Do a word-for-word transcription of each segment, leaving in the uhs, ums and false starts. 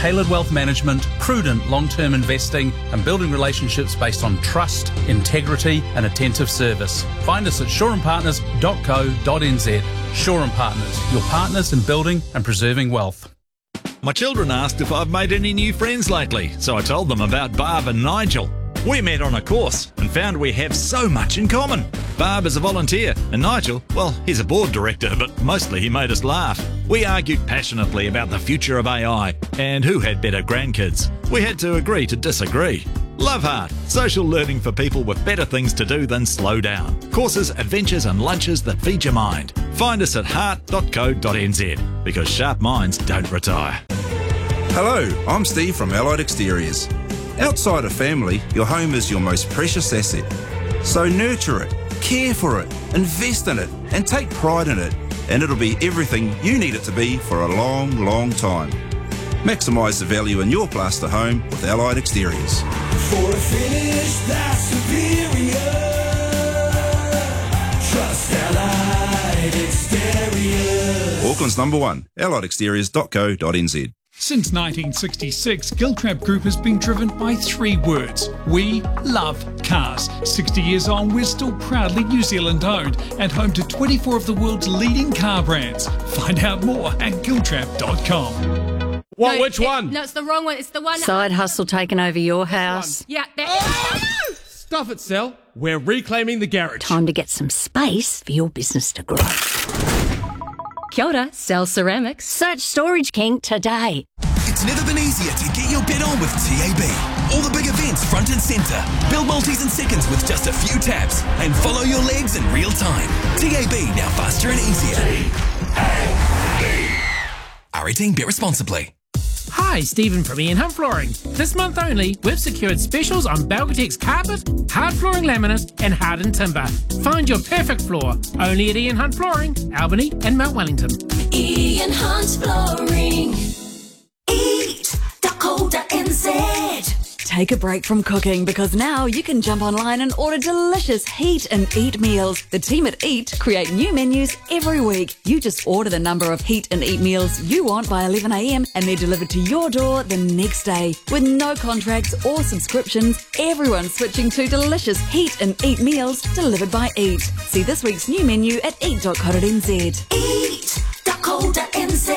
tailored wealth management, prudent long-term investing, and building relationships based on trust, integrity, and attentive service. Find us at shore and partners dot co dot n z. Shore and Partners, your partners in building and preserving wealth. My children asked if I've made any new friends lately, so I told them about Barb and Nigel. We met on a course and found we have so much in common. Barb is a volunteer, and Nigel, well, he's a board director, but mostly he made us laugh. We argued passionately about the future of A I and who had better grandkids. We had to agree to disagree. Love Heart, social learning for people with better things to do than slow down. Courses, adventures and lunches that feed your mind. Find us at heart dot co dot n z, because sharp minds don't retire. Hello, I'm Steve from Allied Exteriors. Outside of family, your home is your most precious asset. So nurture it, care for it, invest in it, and take pride in it, and it'll be everything you need it to be for a long, long time. Maximise the value in your plaster home with Allied Exteriors. For a finish that's superior, trust Allied Exteriors. Auckland's number one, allied exteriors dot co dot n z. Since nineteen sixty-six, Giltrap Group has been driven by three words. We love cars. sixty years on, we're still proudly New Zealand owned and home to twenty-four of the world's leading car brands. Find out more at giltrap dot com. What? No, Which it, one? No, it's the wrong one. It's the one. Side hustle taking over your house. Yeah. That, Stuff it, Sal. We're reclaiming the garage. Time to get some space for your business to grow. Kia ora, Sal Ceramics. Search Storage King today. It's never been easier to get your bid on with T A B. All the big events front and centre. Build multis in seconds with just a few taps and follow your legs in real time. T A B, now faster and easier. T A B. R eighteen, bet responsibly. Hi, Stephen from Ian Hunt Flooring. This month only, we've secured specials on Belgatex carpet, hard flooring laminate and hardened timber. Find your perfect floor only at Ian Hunt Flooring, Albany and Mount Wellington. Ian Hunt Flooring. eat dot co dot n z. Take a break from cooking, because now you can jump online and order delicious Heat and Eat meals. The team at Eat create new menus every week. You just order the number of Heat and Eat meals you want by eleven a m and they're delivered to your door the next day. With no contracts or subscriptions, everyone's switching to delicious Heat and Eat meals delivered by Eat. See this week's new menu at eat dot co dot n z. eat dot co dot n z.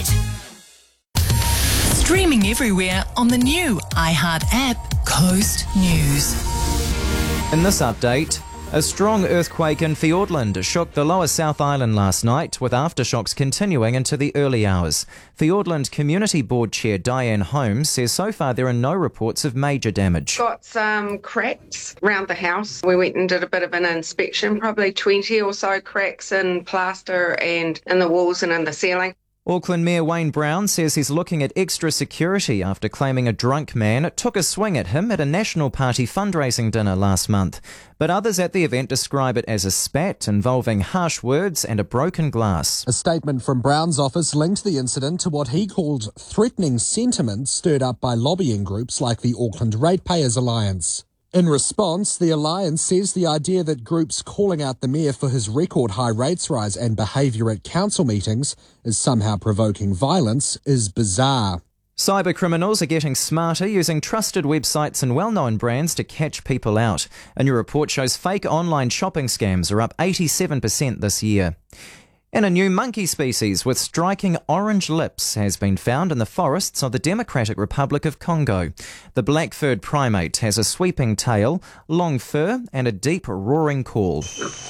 Streaming everywhere on the new iHeart app, Coast News. In this update, a strong earthquake in Fiordland shook the lower South Island last night, with aftershocks continuing into the early hours. Fiordland Community Board Chair Diane Holmes says so far there are no reports of major damage. Got some cracks around the house. We went and did a bit of an inspection, probably twenty or so cracks in plaster and in the walls and in the ceiling. Auckland Mayor Wayne Brown says he's looking at extra security after claiming a drunk man took a swing at him at a National Party fundraising dinner last month. But others at the event describe it as a spat involving harsh words and a broken glass. A statement from Brown's office linked the incident to what he called threatening sentiment stirred up by lobbying groups like the Auckland Ratepayers Alliance. In response, the Alliance says the idea that groups calling out the Mayor for his record high rates rise and behaviour at council meetings is somehow provoking violence is bizarre. Cyber criminals are getting smarter, using trusted websites and well-known brands to catch people out. A new report shows fake online shopping scams are up eighty-seven percent this year. And a new monkey species with striking orange lips has been found in the forests of the Democratic Republic of Congo. The black-furred primate has a sweeping tail, long fur and a deep roaring call.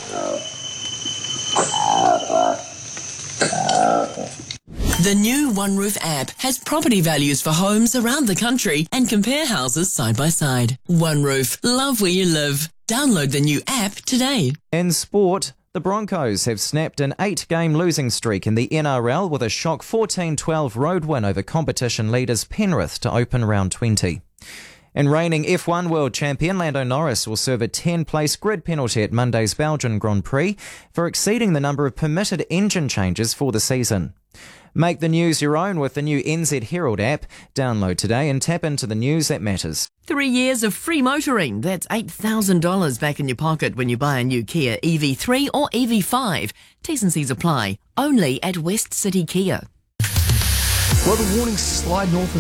The new OneRoof app has property values for homes around the country and compare houses side by side. OneRoof, love where you live. Download the new app today. In sport, the Broncos have snapped an eight-game losing streak in the N R L with a shock fourteen twelve road win over competition leaders Penrith to open round twenty. And reigning F one world champion Lando Norris will serve a ten-place grid penalty at Monday's Belgian Grand Prix for exceeding the number of permitted engine changes for the season. Make the news your own with the new N Z Herald app. Download today and tap into the news that matters. Three years of free motoring. That's eight thousand dollars back in your pocket when you buy a new Kia E V three or E V five. T's and C's apply. Only at West City Kia. Well, the warnings slide north